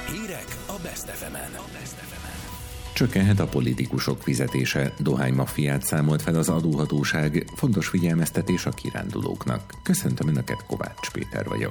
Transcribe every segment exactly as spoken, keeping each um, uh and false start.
Hírek a Best ef emen. Csökkenhet a politikusok fizetése, dohánymaffiát számolt fel az adóhatóság, fontos figyelmeztetés a kirándulóknak. Köszöntöm Önöket, Kovács Péter vagyok.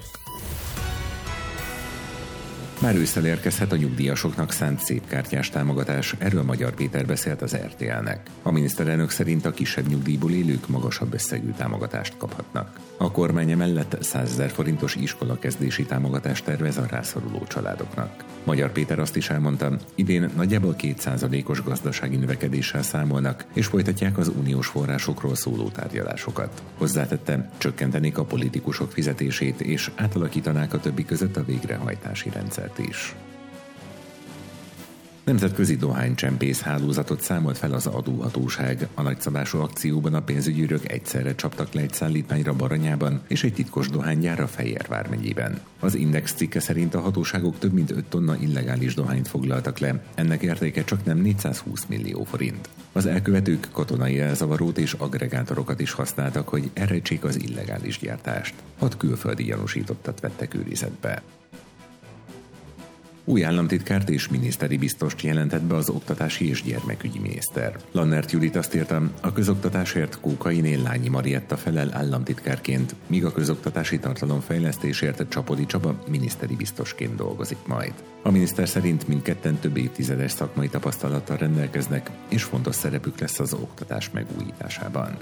Már ősszel érkezhet a nyugdíjasoknak szánt szépkártyás támogatás, erről Magyar Péter beszélt az er té el-nek. A miniszterelnök szerint a kisebb nyugdíjból élők magasabb összegű támogatást kaphatnak. A kormány emellett százezer forintos iskolakezdési támogatást tervez a rászoruló családoknak. Magyar Péter azt is elmondta, idén nagyjából két százalékos gazdasági növekedéssel számolnak, és folytatják az uniós forrásokról szóló tárgyalásokat. Hozzátette, csökkentenék a politikusok fizetését, és átalakítanák a többi között a végrehajtási rendszert is. Nemzetközi dohánycsempész hálózatot számolt fel az adóhatóság. A nagyszabású akcióban a pénzügyőrök egyszerre csaptak le egy szállítmányra Baranyában és egy titkos dohánygyárra Fejér vármegyében. Az Index cikke szerint a hatóságok több mint öt tonna illegális dohányt foglaltak le, ennek értéke csaknem négyszázhúsz millió forint. Az elkövetők katonai elzavarót és agregátorokat is használtak, hogy elrejtsék az illegális gyártást. Hat külföldi gyanúsítottat vettek őrizetbe. Új államtitkárt és miniszteri biztost jelentett be az oktatási és gyermekügyi miniszter. Lannert Judit azt írta, a közoktatásért Kókainé Lányi Marietta felel államtitkárként, míg a közoktatási tartalomfejlesztésért Csapodi Csaba miniszteri biztosként dolgozik majd. A miniszter szerint mindketten több évtizedes szakmai tapasztalattal rendelkeznek, és fontos szerepük lesz az oktatás megújításában.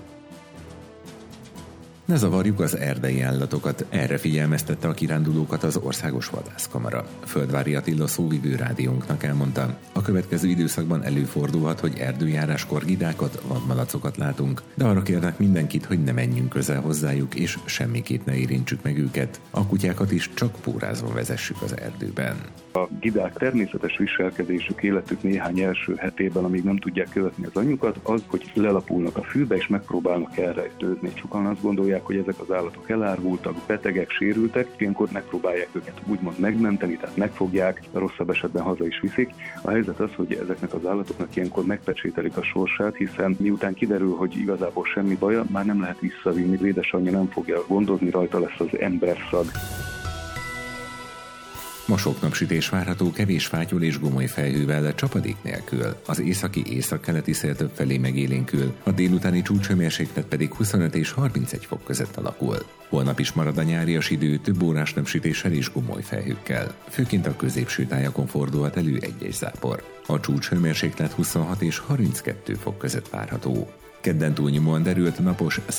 Ne zavarjuk az erdei állatokat, erre figyelmeztette a kirándulókat az Országos Vadászkamara. Földvári Attila szóvivő rádiónknak elmondta, a következő időszakban előfordulhat, hogy erdőjáráskor gidákat, vadmalacokat látunk, de arra kérnek mindenkit, hogy ne menjünk közel hozzájuk, és semmiképp ne érintsük meg őket. A kutyákat is csak pórázva vezessük az erdőben. A gidák természetes viselkedésük életük néhány első hetében, amíg nem tudják követni az anyjukat, az, hogy lelapulnak a fűbe és megpróbálnak elrejtőzni. Sokan azt gondolják, hogy ezek az állatok elárvultak, betegek, sérültek, ilyenkor megpróbálják őket úgymond megmenteni, tehát megfogják, rosszabb esetben haza is viszik. A helyzet az, hogy ezeknek az állatoknak ilyenkor megpecsételik a sorsát, hiszen miután kiderül, hogy igazából semmi baja, már nem lehet visszavinni, édesanyja nem fogja gondozni, rajta lesz az emberszag. Ma sok napsütés várható, kevés fátyol és gomoly felhővel, csapadék nélkül. Az északi északkeleti szél többfelé megélénkül, a délutáni csúcshőmérséklet pedig huszonöt és harmincegy fok között alakul. Holnap is marad a nyárias idő, több órás napsütéssel és gomoly felhőkkel. Főként a középső tájakon fordulhat elő egy-egy zápor. A csúcshőmérséklet huszonhat és harminckettő fok között várható. Kedden túlnyomóan derült, napos,